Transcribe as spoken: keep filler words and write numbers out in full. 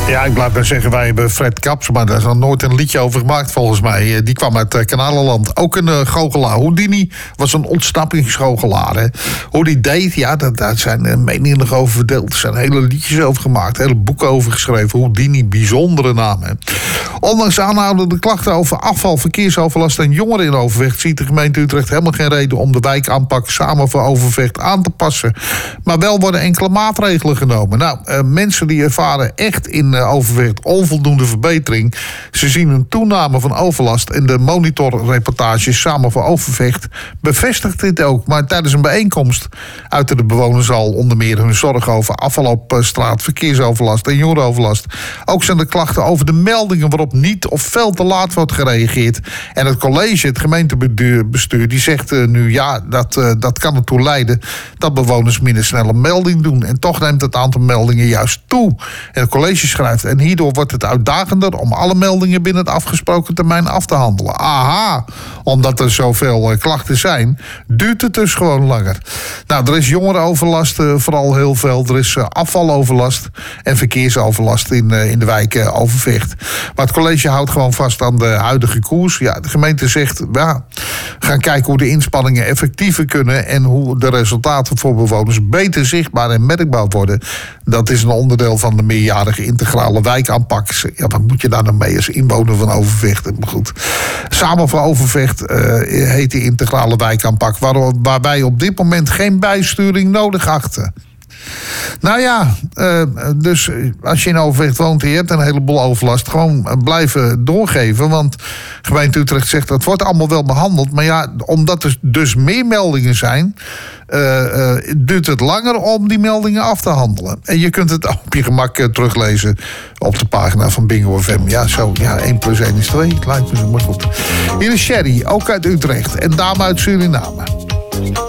Ja, ik blijf maar zeggen, wij hebben Fred Kaps, maar daar is nog nooit een liedje over gemaakt volgens mij. Die kwam uit uh, Kanalenland. Ook een uh, goochelaar. Houdini was een ontsnappingsgoochelaar. Hè. Hoe die deed, ja, dat, daar zijn uh, meningen nog over verdeeld. Er zijn hele liedjes over gemaakt, hele boeken over geschreven. Houdini, bijzondere naam. Hè. Ondanks aanhoudende klachten over afval, verkeersoverlast en jongeren in Overvecht ziet de gemeente Utrecht helemaal geen reden om de wijkaanpak Samen voor Overvecht aan te passen. Maar wel worden enkele maatregelen genomen. Nou, uh, mensen die ervaren echt in uh, Overvecht onvoldoende verbetering. Ze zien een toename van overlast en de monitorreportage Samen voor Overvecht bevestigt dit ook. Maar tijdens een bijeenkomst uiten de bewoners al onder meer hun zorg over afval op uh, straat, verkeersoverlast en jongerenoverlast. Ook zijn er klachten over de meldingen waarop niet of veel te laat wordt gereageerd. En het college, het gemeentebestuur, die zegt uh, nu ja, dat, uh, dat kan ertoe leiden dat bewoners minder snel een melding doen. En toch neemt het aantal meldingen juist toe. En het college schrijft, en hierdoor wordt het uitdagender om alle meldingen binnen het afgesproken termijn af te handelen. Aha, omdat er zoveel uh, klachten zijn, duurt het dus gewoon langer. Nou, er is jongerenoverlast uh, vooral heel veel. Er is uh, afvaloverlast en verkeersoverlast in, uh, in de wijk uh, Overvecht. Maar het college houdt gewoon vast aan de huidige koers. Ja, de gemeente zegt, ja, gaan kijken hoe de inspanningen effectiever kunnen en hoe de resultaten voor bewoners beter zichtbaar en merkbaar worden. Dat is een onderdeel van de meerjarige integrale wijkaanpak. Ja, wat moet je daar nou mee als inwoner van Overvecht? Maar goed. Samen voor Overvecht uh, heet die integrale wijkaanpak, waar, waar wij op dit moment geen bijsturing nodig achten. Nou ja, uh, dus als je in Overvecht woont en je hebt een heleboel overlast, gewoon blijven doorgeven. Want gemeente Utrecht zegt dat wordt allemaal wel behandeld. Maar ja, omdat er dus meer meldingen zijn, uh, uh, duurt het langer om die meldingen af te handelen. En je kunt het op je gemak uh, teruglezen op de pagina van Bingo F M. Ja, zo, ja, één plus één is twee. Lijkt me zo, maar goed. Hier is Sherry, ook uit Utrecht. En dame uit Suriname.